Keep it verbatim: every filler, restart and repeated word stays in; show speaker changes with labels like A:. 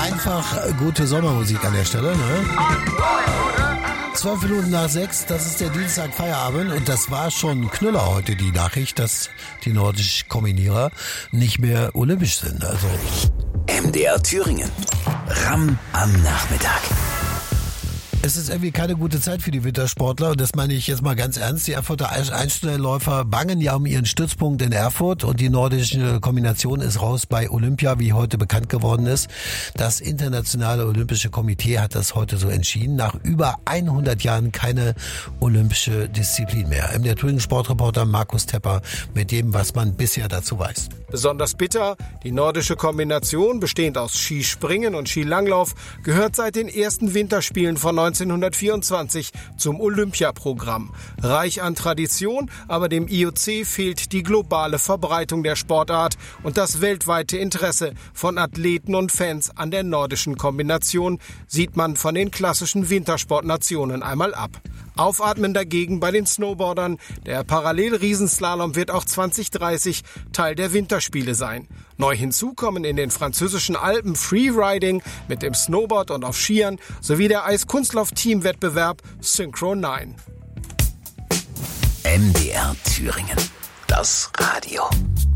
A: Einfach gute Sommermusik an der Stelle, ne? Zwölf Minuten nach sechs, das ist der Dienstag Feierabend und das war schon ein Knüller heute, die Nachricht, dass die nordischen Kombinierer nicht mehr olympisch sind. Also
B: M D R Thüringen. Ramm am Nachmittag.
A: es ist irgendwie keine gute Zeit für die Wintersportler und das meine ich jetzt mal ganz ernst. Die Erfurter Einzelläufer bangen ja um ihren Stützpunkt in Erfurt und die nordische Kombination ist raus bei Olympia, wie heute bekannt geworden ist. Das Internationale Olympische Komitee hat das heute so entschieden. Nach über hundert Jahren keine olympische Disziplin mehr. M D R Thüringen Sportreporter Markus Tepper mit dem, was man bisher dazu weiß.
C: Besonders bitter, die nordische Kombination, bestehend aus Skispringen und Skilanglauf, gehört seit den ersten Winterspielen von neunzehnhundertvierundzwanzig zum Olympiaprogramm. Reich an Tradition, aber dem I O C fehlt die globale Verbreitung der Sportart und das weltweite Interesse von Athleten und Fans an der nordischen Kombination sieht man von den klassischen Wintersportnationen einmal ab. Aufatmen dagegen bei den Snowboardern. Der Parallel-Riesenslalom wird auch zwanzig dreißig Teil der Winterspiele sein. Neu hinzu kommen in den französischen Alpen Freeriding mit dem Snowboard und auf Skiern sowie der Eiskunstlauf-Teamwettbewerb Synchro neun.
B: M D R Thüringen. Das Radio.